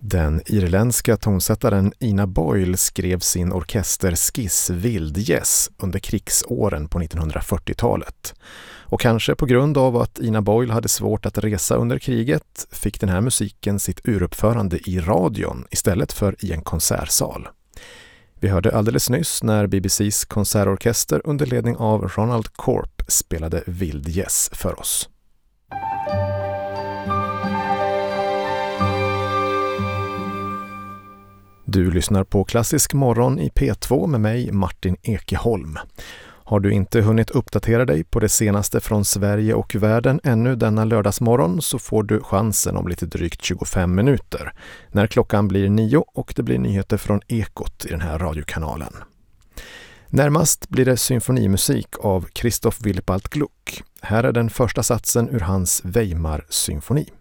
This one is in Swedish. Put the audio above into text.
Den irländska tonsättaren Ina Boyle skrev sin orkesterskiss Vildgäss under krigsåren på 1940-talet. Och kanske på grund av att Ina Boyle hade svårt att resa under kriget fick den här musiken sitt uruppförande i radion istället för i en konsertsal. Vi hörde alldeles nyss när BBCs konsertorkester under ledning av Ronald Corp spelade Vildgäss för oss. Du lyssnar på Klassisk morgon i P2 med mig, Martin Ekeholm. Har du inte hunnit uppdatera dig på det senaste från Sverige och världen ännu denna lördagsmorgon så får du chansen om lite drygt 25 minuter när klockan blir 9 och det blir nyheter från Ekot i den här radiokanalen. Närmast blir det symfonimusik av Christoph Willibald Gluck. Här är den första satsen ur hans Weimar-symfoni.